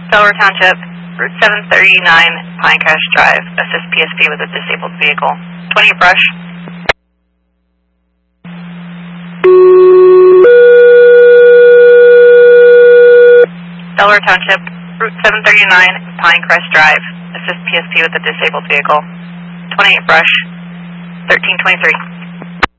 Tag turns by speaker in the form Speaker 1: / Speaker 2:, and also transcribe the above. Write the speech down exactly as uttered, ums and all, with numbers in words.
Speaker 1: Delaware Township, Route seven thirty-nine, Pinecrest Drive. Assist P S P with a disabled vehicle. twenty-eight brush. Delaware Township, Route seven thirty-nine, Pinecrest Drive. Assist P S P with a disabled vehicle. twenty-eight brush. thirteen twenty-three.